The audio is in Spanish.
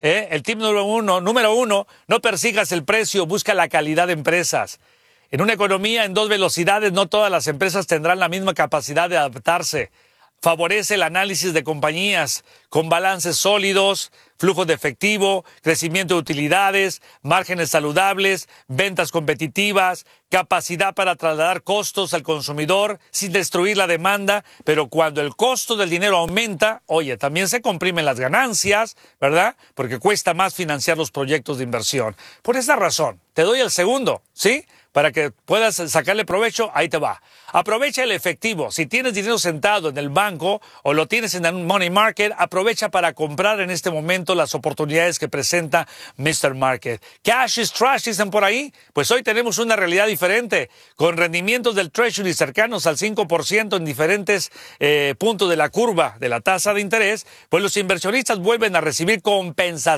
El tip número uno, no persigas el precio, busca la calidad de empresas. En una economía en dos velocidades, no todas las empresas tendrán la misma capacidad de adaptarse. Favorece el análisis de compañías con balances sólidos, flujo de efectivo, crecimiento de utilidades, márgenes saludables, ventas competitivas, capacidad para trasladar costos al consumidor sin destruir la demanda, pero cuando el costo del dinero aumenta, oye, también se comprimen las ganancias, ¿verdad? Porque cuesta más financiar los proyectos de inversión. Por esa razón, te doy el segundo, ¿sí? Para que puedas sacarle provecho, ahí te va. Aprovecha el efectivo. Si tienes dinero sentado en el banco o lo tienes en un money market, aprovecha para comprar en este momento las oportunidades que presenta Mr. Market. Cash is trash, dicen por ahí. Pues hoy tenemos una realidad diferente, con rendimientos del Treasury cercanos al 5% en diferentes puntos de la curva de la tasa de interés, pues los inversionistas vuelven a recibir compensación